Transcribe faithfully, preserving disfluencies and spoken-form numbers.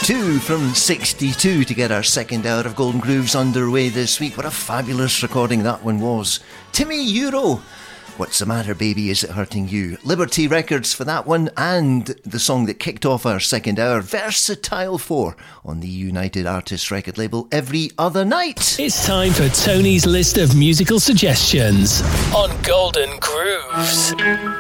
Two from sixty-two to get our second hour of Golden Grooves underway this week. What a fabulous recording that one was. Timmy Euro, What's the Matter Baby, Is It Hurting You? Liberty Records for that one, and the song that kicked off our second hour, Versatile four, on the United Artists record label, Every Other Night. It's time for Tony's list of musical suggestions on Golden Grooves.